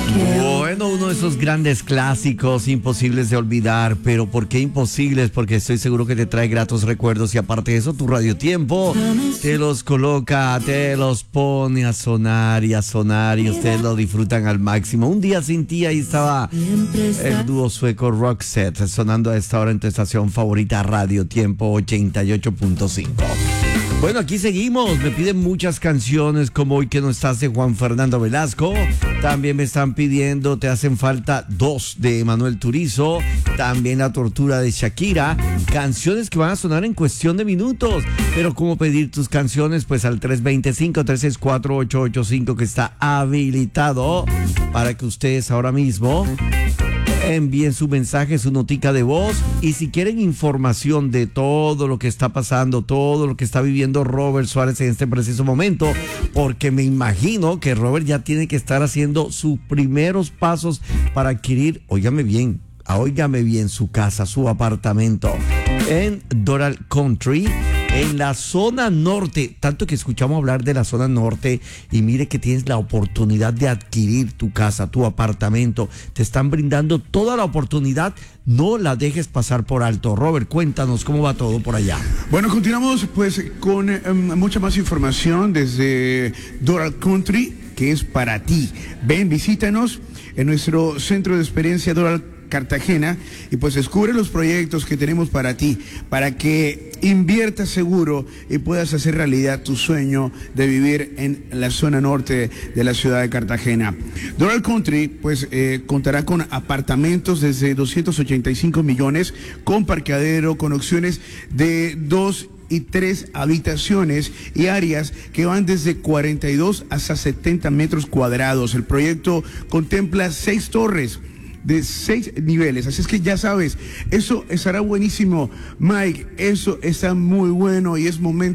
Bueno, uno de esos grandes clásicos imposibles de olvidar, pero ¿por qué imposibles? Porque estoy seguro que te trae gratos recuerdos y aparte de eso tu Radio Tiempo te los coloca, te los pone a sonar y ustedes lo disfrutan al máximo. Un día sin ti, ahí estaba el dúo sueco Roxette sonando a esta hora en tu estación favorita Radio Tiempo 88.5. Bueno, aquí seguimos, me piden muchas canciones como Hoy que no estás de Juan Fernando Velasco, también me están pidiendo Te hacen falta 2 de Manuel Turizo, también La tortura de Shakira, canciones que van a sonar en cuestión de minutos, pero cómo pedir tus canciones, pues al 325-364-885 que está habilitado para que ustedes ahora mismo envíen su mensaje, su notica de voz y si quieren información de todo lo que está pasando, todo lo que está viviendo Robert Suárez en este preciso momento, porque me imagino que Robert ya tiene que estar haciendo sus primeros pasos para adquirir, óigame bien, su casa, su apartamento en Doral Country, en la zona norte, tanto que escuchamos hablar de la zona norte y mire que tienes la oportunidad de adquirir tu casa, tu apartamento, te están brindando toda la oportunidad, no la dejes pasar por alto. Robert, cuéntanos cómo va todo por allá. Bueno, continuamos pues con mucha más información desde Doral Country, que es para ti. Ven, visítanos en nuestro centro de experiencia Doral Cartagena y pues descubre los proyectos que tenemos para ti, para que inviertas seguro y puedas hacer realidad tu sueño de vivir en la zona norte de la ciudad de Cartagena. Doral Country pues contará con apartamentos desde 285 millones, con parqueadero, con opciones de 2 y 3 habitaciones y áreas que van desde 42 hasta 70 metros cuadrados. El proyecto contempla 6 torres de 6 niveles, así es que ya sabes, eso estará buenísimo, Mike, eso está muy bueno y es momento